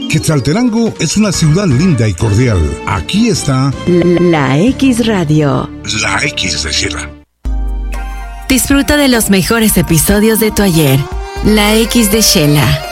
Quetzaltenango es una ciudad linda y cordial. Aquí está La X Radio. La X de Shela. Disfruta de los mejores episodios de tu ayer. La X de Shela.